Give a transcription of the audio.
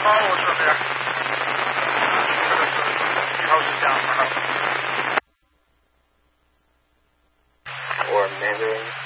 Follow us from there. Your house is down. Or Mandarin.